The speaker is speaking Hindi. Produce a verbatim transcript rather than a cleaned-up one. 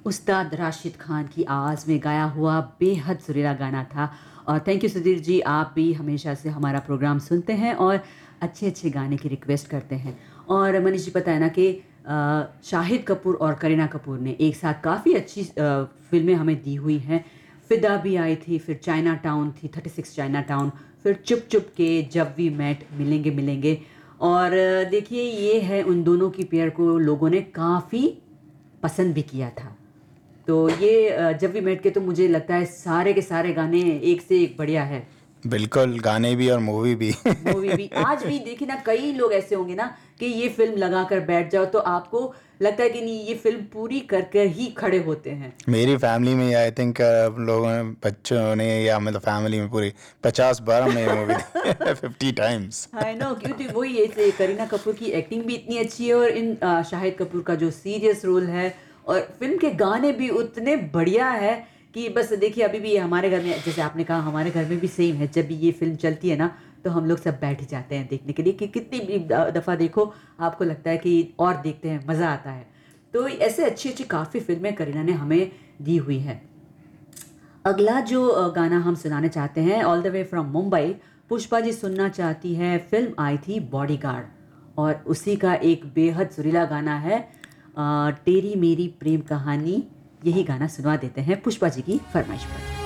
उस्ताद राशिद खान की आवाज़ में गाया हुआ बेहद सुरीला गाना था। और थैंक यू सुधीर जी, आप भी हमेशा से हमारा प्रोग्राम सुनते हैं और अच्छे-अच्छे गाने की रिक्वेस्ट करते हैं। और मनीष जी, पता है ना कि अ, शाहिद कपूर और करीना कपूर ने एक साथ काफ़ी अच्छी अ, फ़िल्में हमें दी हुई हैं। फ़िदा भी आई थी, फिर चाइना टाउन थी, थर्टी सिक्स चाइना टाउन, फिर चुप चुप के, जब वी मेट, मिलेंगे मिलेंगे। और अ, देखिए ये है उन दोनों की पेयर को लोगों ने काफ़ी पसंद भी किया था। तो ये अ, जब वी मेट के तो मुझे लगता है सारे के सारे गाने एक से एक बढ़िया है। बिल्कुल, गाने भी और मूवी भी। मूवी भी आज भी देखिए ना, कई लोग ऐसे होंगे ना कि ये फ़िल्म लगाकर बैठ जाओ तो आपको लगता है कि नहीं, ये फ़िल्म पूरी कर कर ही खड़े होते हैं। मेरी फैमिली में आई थिंक लोगों ने, बच्चों ने या मतलब फैमिली में पूरी पचास बार हमने ये मूवी देखी फिफ्टी टाइम्स। आई नो, क्योंकि वही ऐसे करीना कपूर की एक्टिंग भी इतनी अच्छी है और इन अ, शाहिद कपूर का जो सीरियस रोल है और फ़िल्म के गाने भी उतने बढ़िया है कि बस देखिए अभी भी हमारे घर में, जैसे आपने कहा, हमारे घर में भी सेम है। जब भी ये फ़िल्म चलती है ना, तो हम लोग सब बैठ ही जाते हैं देखने के लिए कि कितनी भी द दफ़ा देखो, आपको लगता है कि और देखते हैं, मज़ा आता है। तो ऐसे अच्छी-अच्छी काफ़ी फ़िल्में करीना ने हमें दी हुई हैं। अगला जो अ, गाना हम सुनाने चाहते हैं, all the way from Mumbai, Pushpa ji सुनना चाहती है। फिल्म आई थी बॉडीगार्ड और उसी का एक बेहद सुरीला गाना है, अ, तेरी मेरी प्रेम कहानी। यही गाना सुनवा देते हैं पुष्पा जी की फरमाइश पर।